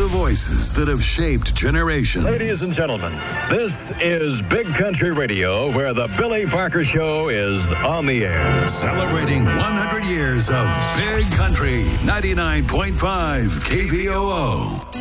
the voices that have shaped generations. Ladies and gentlemen, this is Big Country Radio, where the Billy Parker Show is on the air. Celebrating 100 years of Big Country 99.5 KVOO.